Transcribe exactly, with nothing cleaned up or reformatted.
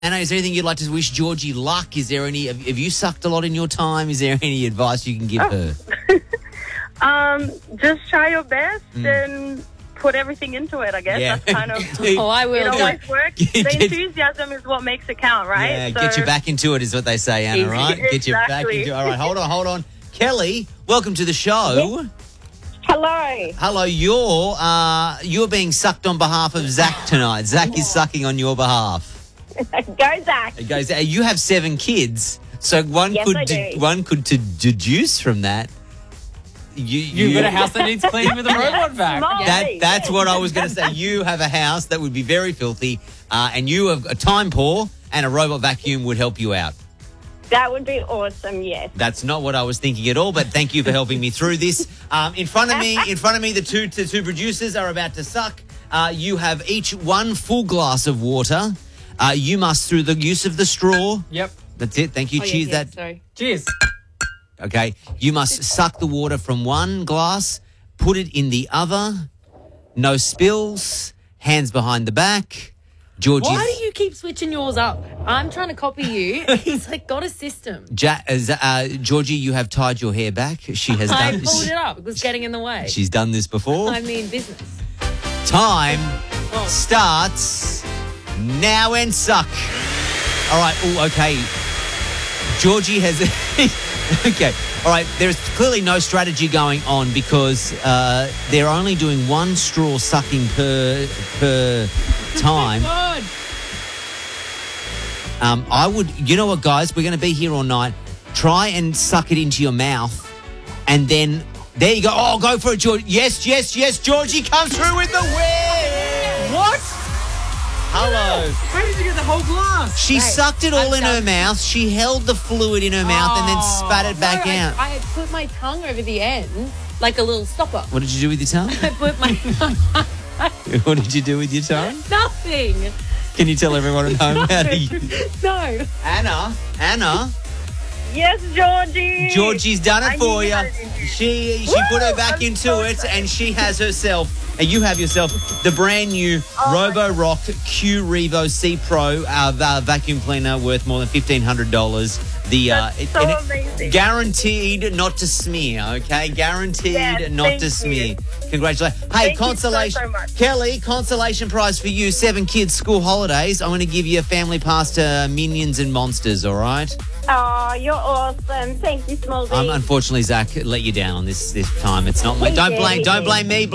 Anna, is there anything you'd like to wish Georgie luck? Is there any? Have, have you sucked a lot in your time? Is there any advice you can give her? Um, just try your best mm. and put everything into it, I guess. Yeah. That's kind of, oh, I will. It always works. The enthusiasm is what makes it count, right? Yeah, so, get you back into it is what they say, Anna, right? Exactly. Get you back into it. All right, hold on, hold on. Kelly, welcome to the show. Hello. Hello, you're, uh, you're being sucked on behalf of Zach tonight. Zach is sucking on your behalf. Go, Zach. It goes, uh, you have seven kids, so one Yes, could I de- do. one could to deduce from that. You, You've got a house that needs cleaning with a robot vac. Smart. That that's what I was going to say. You have a house that would be very filthy, uh, and you have a time poor, and a robot vacuum would help you out. That would be awesome, yes. That's not what I was thinking at all, but thank you for helping me through this. Um, in front of me, in front of me, the two the two producers are about to suck. Uh, you have each one full glass of water. Uh, you must, through the use of the straw. Yep. That's it. Thank you. Oh, yeah, Cheers. yeah, that. sorry. Cheers. Okay. You must suck the water from one glass, put it in the other. No spills. Hands behind the back. Georgie. Why do you keep switching yours up? I'm trying to copy you. He's like got a system. Ja- uh, Z- uh, Georgie, you have tied your hair back. She has I done. pulled it up. It was getting in the way. She's done this before. I mean business. Time Oh. starts now and suck. All right. Oh, okay. Georgie has. Okay. All right. There's clearly no strategy going on because uh, they're only doing one straw sucking per per time. God. Um, I would. You know what, guys? We're going to be here all night. Try and suck it into your mouth, and then there you go. Oh, go for it, George. Yes, yes, yes. Georgie comes through with the win. What? Hello. How did you get the whole glass? She Right. sucked it all I've in her done- mouth. She held the fluid in her mouth and then Oh. spat it back No, out. I, I had put my tongue over the end like a little stopper. What did you do with your tongue? I put my What did you do with your tongue? nothing. Can you tell everyone at home how to use No. Anna, Anna, Yes, Georgie. Georgie's done it I for knew you. how to do this. She she Woo! put her back I'm into so it, excited. and she has herself, and you have yourself the brand new Oh Robo Rock Q Revo C Pro uh, va- vacuum cleaner worth more than fifteen hundred dollars. The uh, That's so and it- amazing. guaranteed not to smear. Okay, guaranteed Yes, not thank to you. smear. Congratulations! Hey, Thank you so, consolation, so much. Kelly. Consolation prize for you: seven kids' school holidays. I'm going to give you a family pass to Minions and Monsters. All right. Oh, you're awesome. Thank you, Smallzy. Um, unfortunately, Zach let you down on this this time. It's not. He Don't did, blame. he Don't did. blame me.